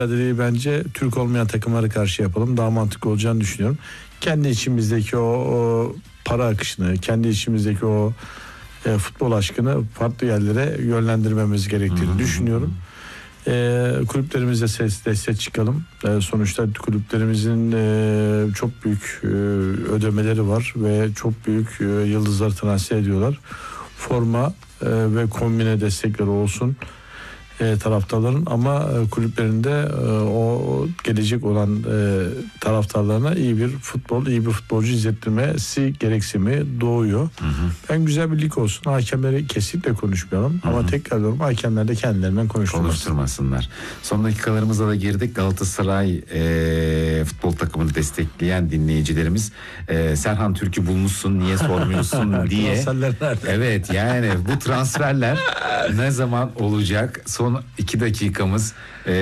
mücadeleyi bence Türk olmayan takımlara karşı yapalım. Daha mantıklı olacağını düşünüyorum. Kendi içimizdeki o para akışını, kendi içimizdeki o futbol aşkını farklı yerlere yönlendirmemiz gerektiğini düşünüyorum. Kulüplerimize destek çıkalım. Sonuçta kulüplerimizin çok büyük ödemeleri var ve çok büyük yıldızlar transfer ediyorlar. Forma ve kombine destekleri olsun taraftarların, ama kulüplerinde o gelecek olan taraftarlarına iyi bir futbol, iyi bir futbolcu izlettirmesi gereksimi doğuyor. Ben güzel bir lig olsun. Hakemleri kesinlikle konuşmayalım. Ama tekrar diyorum, hakemler de kendilerinden konuşturmasınlar. Son dakikalarımıza da girdik. Galatasaray futbol takımını destekleyen dinleyicilerimiz Serhan Türk'ü bulmuşsun, niye sormuyorsun diye. Transferler nerede? Evet, yani bu transferler ne zaman olacak? Son 2 dakikamız.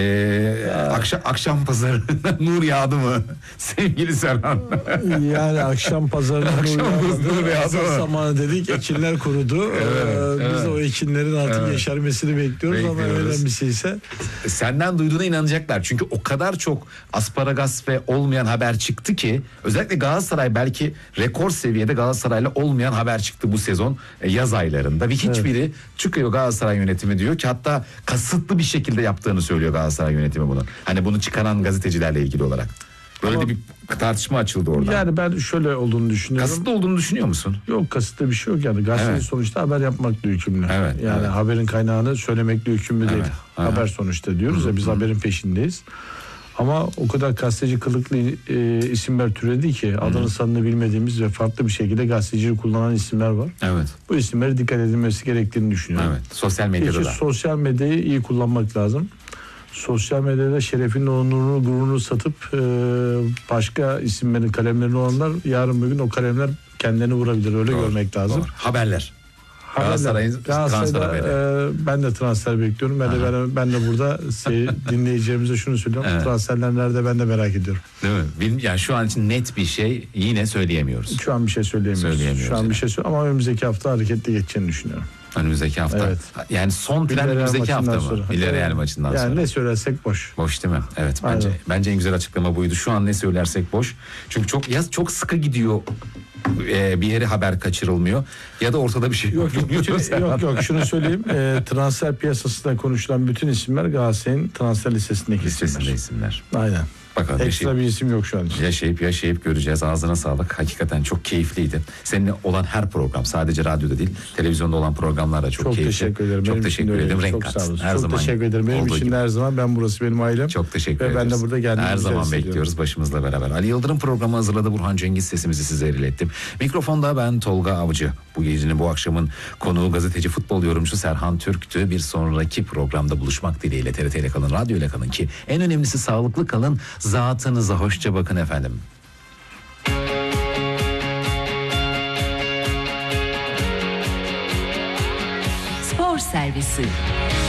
Akşam pazarı nur yağdı mı sevgili Serhan? Yani akşam pazarına nur yağdı mı? Zamanı dedik, ekinler kurudu. Biz o ekinlerin artık yeşermesini bekliyoruz ama önemli bir şeyse. Senden duyduğuna inanacaklar. Çünkü o kadar çok asparagas ve olmayan haber çıktı ki, özellikle Galatasaray, belki rekor seviyede Galatasaray'la olmayan haber çıktı bu sezon yaz aylarında. Ve hiçbiri çıkıyor, Galatasaray yönetimi diyor ki, hatta kasıtlı bir şekilde yaptığını söylüyor Galatasaray yönetimi bunu. Hani bunu çıkaran gazetecilerle ilgili olarak. Böyle de bir tartışma açıldı orada. Yani ben şöyle olduğunu düşünüyorum. Kasıtlı olduğunu düşünüyor musun? Yok, kasıtlı bir şey yok yani. Gazeteci sonuçta haber yapmakla yükümlü. Yani haberin kaynağını söylemekle yükümlü değil. Haber sonuçta diyoruz ya, biz haberin peşindeyiz. Ama o kadar gazeteci kılıklı isimler türedi ki adını sanını bilmediğimiz ve farklı bir şekilde gazeteciyi kullanan isimler var. Bu isimlere dikkat edilmesi gerektiğini düşünüyorum. Sosyal medyada da. Sosyal medyayı iyi kullanmak lazım. Sosyal medyada şerefini, onurunu, gururunu satıp başka isimlerin kalemlerini olanlar, yarın bugün o kalemler kendilerini vurabilir. Öyle görmek lazım. Haberler. Galatasaray'ın transfer haberi. Ben de transfer bekliyorum. Ben de burada dinleyicilerimize şunu söylüyorum. Transferler nerede, ben de merak ediyorum. Değil mi? Yani şu an için net bir şey yine söyleyemiyoruz. Şu an bir şey söyleyemiyoruz. Şu an bir şey ama önümüzdeki hafta hareketli geçeceğini düşünüyorum. Önümüzdeki hafta. Yani son plan önümüzdeki hafta mı? Villarreal maçından sonra. Yani ne söylersek boş. Boş değil mi? Evet, bence en güzel açıklama buydu. Şu an ne söylersek boş. Çünkü çok sıkı gidiyor. Bir yere haber kaçırılmıyor ya da ortada bir şey yok. Yok, şunu söyleyeyim. Transfer piyasasında konuşulan bütün isimler Galatasaray'ın transfer listesindeki isimler. Aynen. Bakalım, ekstra bir isim yok şu an için. Yaşayıp göreceğiz. Ağzına sağlık. Hakikaten çok keyifliydi. Seninle olan her program, sadece radyoda değil, televizyonda olan programlar da çok keyifli. Teşekkür ederim. Çok teşekkür ederim. Renk katsın. Her zaman. Çok teşekkür ederim. Benim için her zaman, burası benim ailem. Çok teşekkür ederiz. Ve ben de burada geldiğim her zaman bekliyoruz başımızla beraber. Ali Yıldırım programı hazırladı. Burhan Cengiz sesimizi sizlere ilettim. Mikrofonda ben Tolga Avcı. Bu gecenin, bu akşamın konuğu gazeteci, futbol yorumcusu Serhan Türk'tü. Bir sonraki programda buluşmak dileğiyle. TRT ile kalın, radyo ile kalın ki en önemlisi sağlıklı kalın. Zatınıza hoşça bakın efendim. Spor servisi.